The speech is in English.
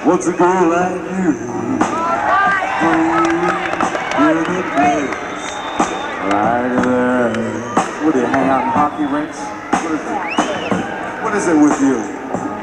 What's a girl like you? In a place like that. What do you hang out in hockey rinks? What is it with you?